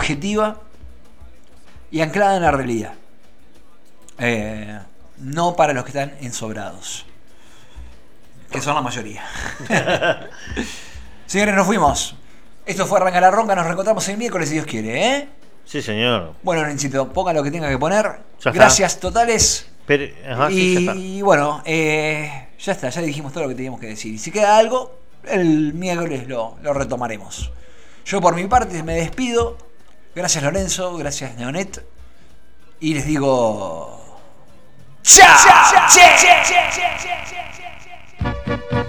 objetiva y anclada en la realidad. No para los que están ensobrados, que son la mayoría. Señores, nos fuimos. Esto fue Arranca la Ronca. Nos reencontramos el miércoles si Dios quiere, ¿eh? Sí, señor. Bueno, Nenchito, ponga lo que tenga que poner. Ya Gracias totales. Pero, sí, ya está. Y bueno, ya está, ya dijimos todo lo que teníamos que decir. Y si queda algo, el miércoles lo retomaremos. Yo por mi parte me despido. Gracias Lorenzo, gracias Neonet. Y les digo... ¡Chao!